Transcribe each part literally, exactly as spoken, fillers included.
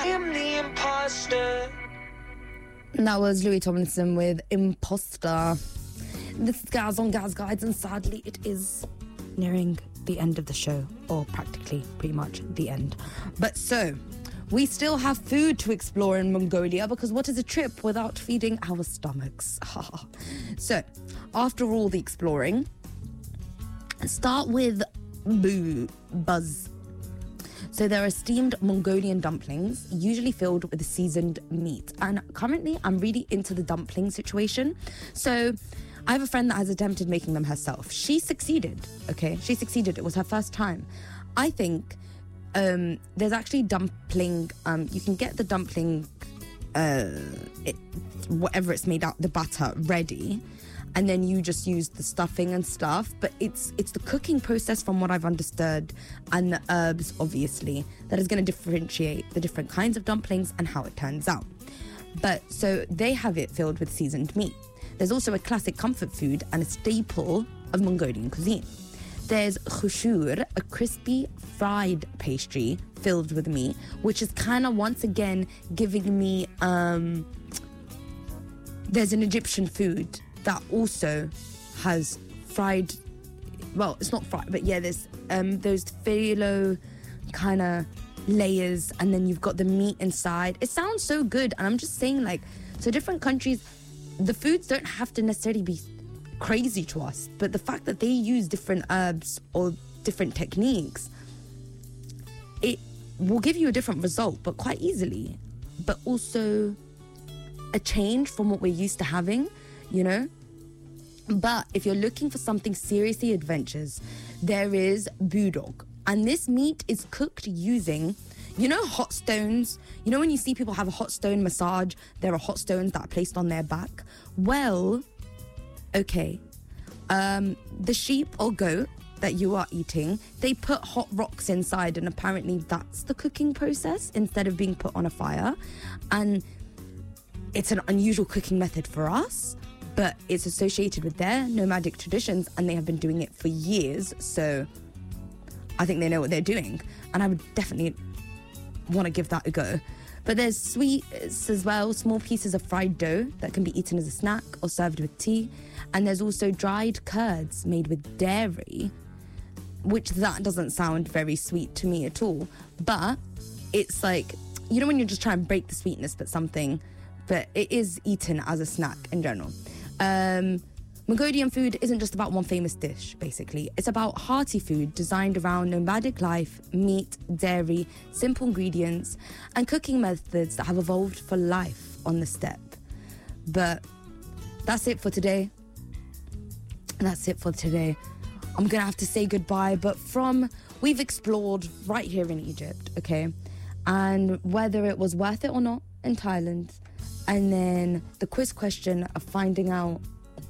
am the imposter. That was Louis Tomlinson with Imposter. This is Gaz on Gaz Guides, and sadly it is nearing the end of the show, or practically pretty much the end. But so, we still have food to explore in Mongolia, because what is a trip without feeding our stomachs? So, after all the exploring, start with boo buzz. So there are steamed Mongolian dumplings, usually filled with seasoned meat. And currently, I'm really into the dumpling situation. So I have a friend that has attempted making them herself. She succeeded, okay? She succeeded. It was her first time. I think um, there's actually dumpling. Um, you can get the dumpling, uh, it, whatever it's made out, the batter, ready. And then you just use the stuffing and stuff. But it's it's the cooking process, from what I've understood, and the herbs, obviously, that is going to differentiate the different kinds of dumplings and how it turns out. But so they have it filled with seasoned meat. There's also a classic comfort food and a staple of Mongolian cuisine. There's khushur, a crispy fried pastry filled with meat, which is kind of once again giving me... Um, there's an Egyptian food that also has fried, well, it's not fried, but yeah, there's um, those phyllo kind of layers, and then you've got the meat inside. It sounds so good, and I'm just saying, like, so different countries, the foods don't have to necessarily be crazy to us, but the fact that they use different herbs or different techniques, it will give you a different result, but quite easily, but also a change from what we're used to having, you know? But if you're looking for something seriously adventurous, there is budok. And this meat is cooked using, you know, hot stones. You know when you see people have a hot stone massage, there are hot stones that are placed on their back? Well, okay. Um, the sheep or goat that you are eating, they put hot rocks inside, and apparently that's the cooking process instead of being put on a fire. And it's an unusual cooking method for us, but it's associated with their nomadic traditions, and they have been doing it for years. So I think they know what they're doing, and I would definitely want to give that a go. But there's sweets as well, small pieces of fried dough that can be eaten as a snack or served with tea. And there's also dried curds made with dairy, which that doesn't sound very sweet to me at all. But it's like, you know when you're just trying to break the sweetness, but something, but it is eaten as a snack in general. Um, Mongolian food isn't just about one famous dish, basically. It's about hearty food designed around nomadic life, meat, dairy, simple ingredients, and cooking methods that have evolved for life on the steppe. But that's it for today. That's it for today. I'm gonna have to say goodbye, but from, we've explored right here in Egypt, okay? And whether it was worth it or not in Thailand, and then the quiz question of finding out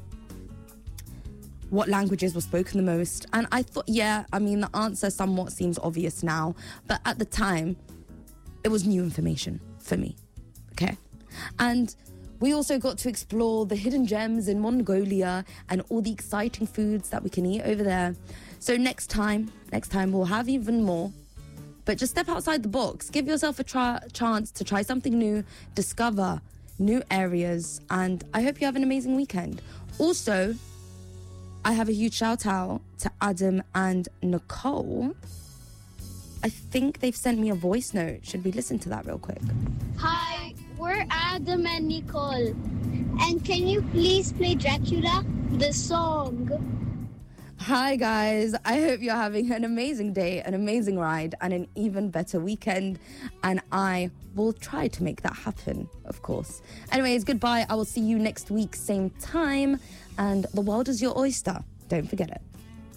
what languages were spoken the most. And I thought, yeah, I mean, the answer somewhat seems obvious now, but at the time, it was new information for me, okay? And we also got to explore the hidden gems in Mongolia and all the exciting foods that we can eat over there. So next time, next time we'll have even more. But just step outside the box. Give yourself a try- chance to try something new, discover new areas, and I hope you have an amazing weekend. Also, I have a huge shout out to Adam and Nicole. I think they've sent me a voice note. Should we listen to that real quick? Hi, we're Adam and Nicole. And can you please play Dracula, the song? Hi guys, I hope you're having an amazing day, an amazing ride, and an even better weekend. And I will try to make that happen, of course. Anyways, goodbye. I will see you next week, same time. And the world is your oyster. Don't forget it.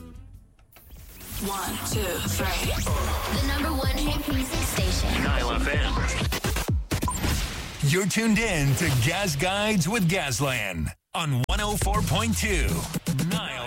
One, two, three. The number one hit music station. Nile F M. You're tuned in to Gaz Guides with Gazlan on one oh four point two Nile.